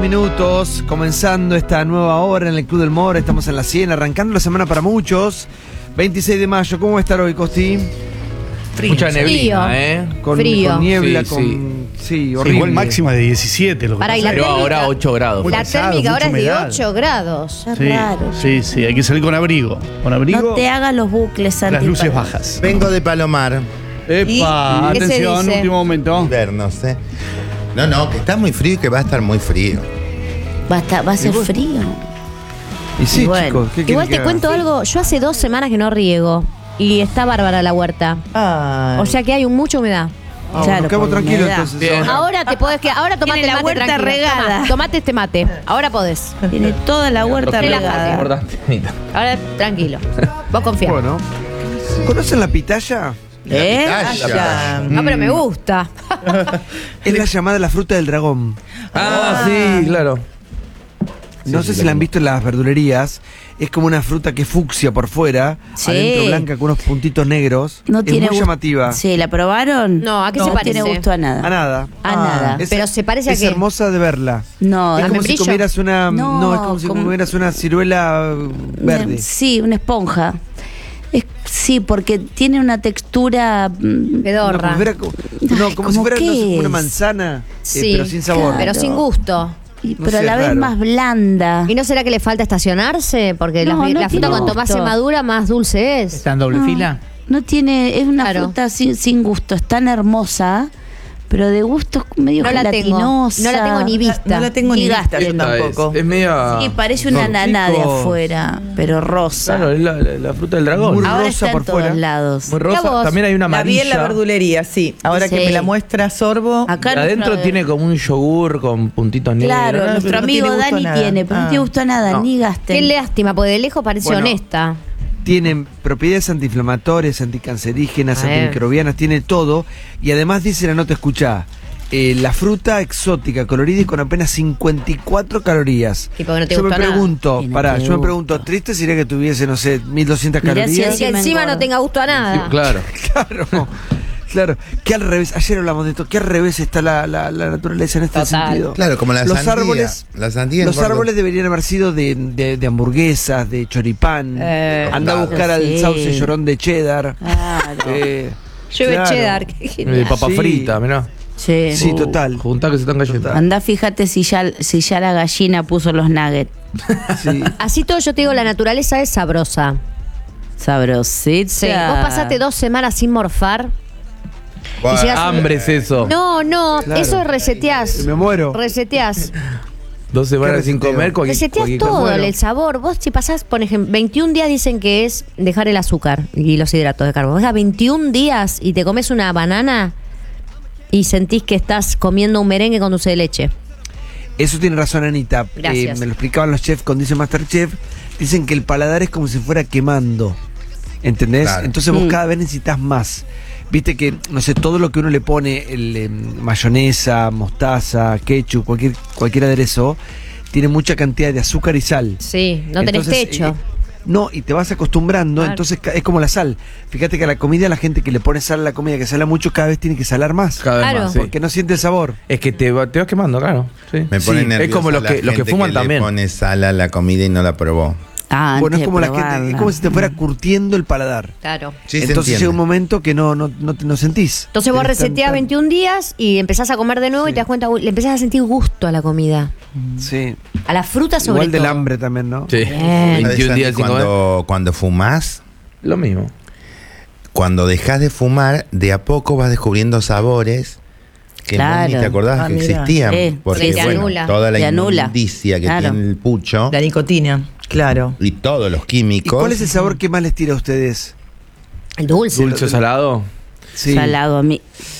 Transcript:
Minutos, comenzando esta nueva hora en el Club del More, estamos en la 100, arrancando la semana para muchos. 26 de mayo, ¿cómo va a estar hoy, Costi? Frío. Mucha neblina, Con Sí, niebla, sí. horrible. Igual máxima de 17, lo que Pará, y pasa la es Pero térmica- ahora 8 grados. Muy La pesado, térmica ahora mucha es de humedad. 8 grados. Es Sí, raro. sí, hay que salir con abrigo. Con abrigo, No te hagas los bucles las luces antiparras. bajas. Vengo de Palomar. ¡Epa! ¿Qué se Atención, dice? último momento. Ver, no sé. No, que está muy frío y que va a estar muy frío. Va a ser frío. Y sí, Bueno. chicos, ¿qué Igual quieren te que cuento haga? algo. Yo hace 2 semanas que no riego. Y está bárbara la huerta. O sea que hay mucha humedad. Ah, Claro, nos quedamos por tranquilos humedad. entonces. Bien. ahora. Ahora te podés quedar. Ahora tomate Tiene el la mate huerta tranquilo. regada. Tomá, tomate este mate. Ahora podés. Tiene toda la huerta Relájate. regada. Importante. Ahora tranquilo. Vos confía. Bueno, ¿conocen la pitaya? ¿Eh? Pitaya. No, pero me gusta. Es la llamada la fruta del dragón. Ah, sí, claro. No sé si la han visto en las verdulerías. Es como una fruta que es fucsia por fuera, Sí. adentro blanca con unos puntitos negros. No es tiene muy gusto. llamativa. Sí, ¿la probaron? No, ¿a qué se No parece? tiene gusto a A nada. nada. A nada. Pero se parece a es qué? hermosa de verla. No, Es ¿a como si membrillo? comieras una. No, No, es como si como- comieras una ciruela verde. Sí, una esponja. Sí, porque tiene una textura. Pedorra. No, como si fuera, no, como si ¿cómo fuera no sé, qué como una es? manzana, Sí. pero sin sabor. Pero sin gusto. No Pero a sé, la vez raro. más blanda. ¿Y no será que le falta estacionarse? Porque No, no la fruta tiene cuanto más se gusto. madura, más dulce es. ¿Está en doble fila? No tiene, es una Claro. fruta sin gusto, es tan hermosa, pero de gusto es medio No la tengo. gelatinosa. No la tengo ni vista. No la tengo ni vista yo Esta tampoco. Es media. Sí, parece una Son nana de ricos. afuera, pero rosa. Claro, es la fruta del dragón. Muy Ahora rosa está por en todos fuera. lados. Muy Mirá rosa. vos. También hay una La vi en la amarilla. verdulería, sí. Ahora que Sí. me la muestra Sorbo. Acá Y adentro nuestro- tiene como un yogur con puntitos negros. Claro, ¿no? nuestro no amigo tiene gusto Dani a nada. tiene, pero no Ah. tiene gusto a nada, No. ni gasten. Qué lástima, porque de lejos parece Bueno. honesta. Tienen propiedades antiinflamatorias, anticancerígenas, A ver. antimicrobianas, tiene todo. Y además dice la nota, escuchá, la fruta exótica, colorida y con apenas 54 calorías. Y porque no te yo me gustó nada. pregunto, Y no pará, te yo me gusta. pregunto, ¿triste sería que tuviese, no sé, 1200 Mirá si calorías? Y que me encima engordo. no tenga gusto a nada. Sí, claro. Claro, claro. Que al revés, ayer hablamos de esto, que al revés está la naturaleza en este Total. sentido. Claro, como la los sandía. árboles, La sandía los engorda. árboles deberían haber sido de hamburguesas, de choripán. Anda a claro. buscar al Sí. sauce llorón de cheddar. Claro. Lleve Claro. cheddar, qué De genial. papa Sí. frita, mirá. Sí. Sí, total. Juntá que se están cayendo. Total. Andá, fíjate si ya la gallina puso los nuggets. Sí. Así todo yo te digo, la naturaleza es sabrosa. Sabrosita. Sí. Vos pasaste 2 semanas sin morfar. Buah, Y llegas- Hambre es eso. No, Claro. eso es reseteás. Me muero. Reseteás. 2 semanas ¿Qué sin reseteo? comer, Reseteás cualquier todo, cosa. el sabor. Vos si pasás, por ejemplo, 21 días dicen que es dejar el azúcar y los hidratos de carbono. Vos das 21 días y te comes una banana y sentís que estás comiendo un merengue con dulce de leche. Eso tiene razón, Anita. Gracias. Me lo explicaban los chefs cuando dice Masterchef. Dicen que el paladar es como si fuera quemando. ¿Entendés? Claro. Entonces vos cada vez necesitas más. Viste que, no sé, todo lo que uno le pone, mayonesa, mostaza, ketchup, cualquier aderezo, tiene mucha cantidad de azúcar y sal. Sí, no tenés Entonces, techo. No, y te vas acostumbrando, Claro. entonces es como la sal. Fíjate que a la comida, la gente que le pone sal a la comida, que sala mucho, cada vez tiene que salar más. Cada vez Claro. más, sí. Porque no siente el sabor. Es que te vas quemando, claro. Sí. Me pone Sí, nerviosa es como los la que gente fuman también. Le pone sal a la comida y no la probó. Ah, Bueno, es antes como de la gente, es probarla. como si te fuera curtiendo el paladar. Claro. Sí, se Entonces entiende. llega un momento que no sentís. Entonces vos Tenés reseteás tan- 21 días y empezás a comer de nuevo y te das cuenta, uy, le empezás a sentir gusto a la comida. Sí. A la fruta sobre Igual del todo. hambre también, ¿no? Sí. Bien. 21 días sin comer. cuando fumás, Lo mismo. cuando dejas de fumar, de a poco vas descubriendo sabores que vos ni Claro. te acordabas Ah, que mira. existían. Sí. Porque Sí, te bueno, anula. toda la Te anula. inmundicia que Claro. tiene el pucho La nicotina, claro. y todos los ¿Y químicos. cuál es el sabor que más les tira a ustedes? El dulce. Dulce o salado. Sí. Salado a mí.